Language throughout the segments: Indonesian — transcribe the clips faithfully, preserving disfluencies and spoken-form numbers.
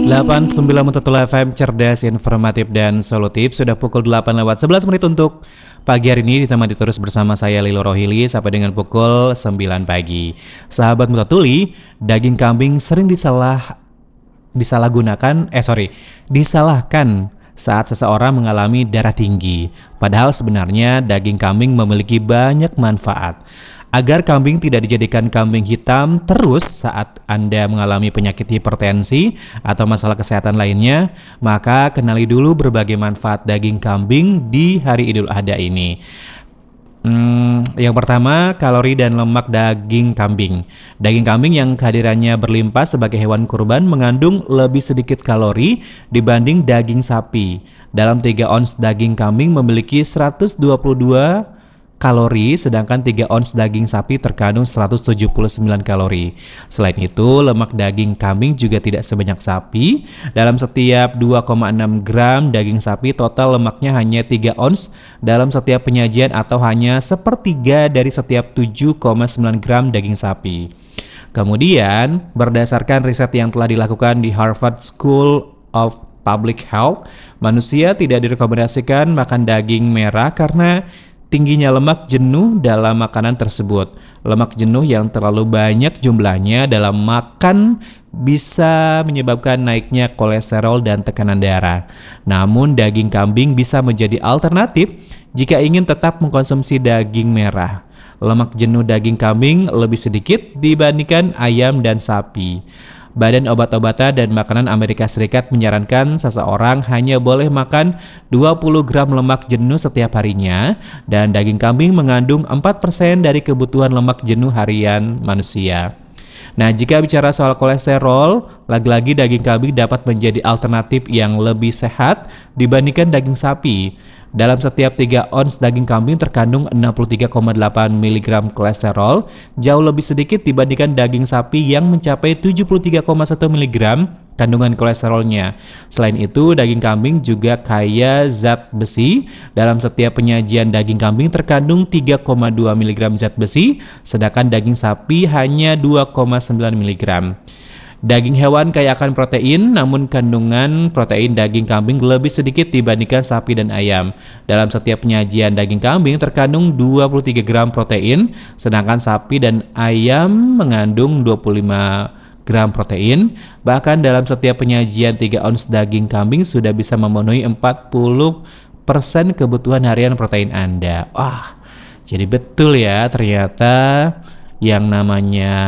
delapan puluh sembilan Mutatulah F M, cerdas, informatif, dan solutif. Sudah pukul delapan lewat sebelas menit untuk pagi hari ini, ditemani terus bersama saya Lilo Rohili sampai dengan pukul sembilan pagi. Sahabat Mutatuli, daging kambing sering disalah disalahgunakan, eh sorry, disalahkan saat seseorang mengalami darah tinggi. Padahal sebenarnya daging kambing memiliki banyak manfaat. Agar kambing tidak dijadikan kambing hitam terus saat Anda mengalami penyakit hipertensi atau masalah kesehatan lainnya, maka kenali dulu berbagai manfaat daging kambing di hari Idul Adha ini. Hmm, yang pertama, kalori dan lemak daging kambing. Daging kambing yang kehadirannya berlimpah sebagai hewan kurban mengandung lebih sedikit kalori dibanding daging sapi. Dalam tiga ons daging kambing memiliki seratus dua puluh dua kalori, sedangkan tiga ons daging sapi terkandung seratus tujuh puluh sembilan kalori. Selain itu, lemak daging kambing juga tidak sebanyak sapi. Dalam setiap dua koma enam gram daging sapi, total lemaknya hanya tiga ons dalam setiap penyajian atau hanya sepertiga dari setiap tujuh koma sembilan gram daging sapi. Kemudian, berdasarkan riset yang telah dilakukan di Harvard School of Public Health, manusia tidak direkomendasikan makan daging merah karena tingginya lemak jenuh dalam makanan tersebut. Lemak jenuh yang terlalu banyak jumlahnya dalam makan bisa menyebabkan naiknya kolesterol dan tekanan darah. Namun daging kambing bisa menjadi alternatif jika ingin tetap mengkonsumsi daging merah. Lemak jenuh daging kambing lebih sedikit dibandingkan ayam dan sapi. Badan Obat-obatan dan Makanan Amerika Serikat menyarankan seseorang hanya boleh makan dua puluh gram lemak jenuh setiap harinya, dan daging kambing mengandung empat persen dari kebutuhan lemak jenuh harian manusia. Nah, jika bicara soal kolesterol, lagi-lagi daging kambing dapat menjadi alternatif yang lebih sehat dibandingkan daging sapi. Dalam setiap tiga ons daging kambing terkandung enam puluh tiga koma delapan miligram kolesterol, jauh lebih sedikit dibandingkan daging sapi yang mencapai tujuh puluh tiga koma satu miligram kandungan kolesterolnya. Selain itu, daging kambing juga kaya zat besi. Dalam setiap penyajian daging kambing terkandung tiga koma dua miligram zat besi, sedangkan daging sapi hanya dua koma sembilan miligram. Daging hewan kaya akan protein, namun kandungan protein daging kambing lebih sedikit dibandingkan sapi dan ayam. Dalam setiap penyajian daging kambing terkandung dua puluh tiga gram protein, sedangkan sapi dan ayam mengandung dua puluh lima gram protein. Bahkan dalam setiap penyajian tiga ons daging kambing sudah bisa memenuhi empat puluh persen kebutuhan harian protein Anda. Wah, jadi betul ya, ternyata yang namanya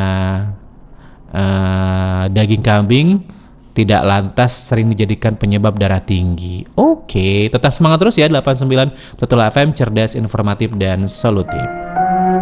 Uh, daging kambing tidak lantas sering dijadikan penyebab darah tinggi. Oke, tetap semangat terus ya. Delapan puluh sembilan Total F M, cerdas, informatif, dan solutif.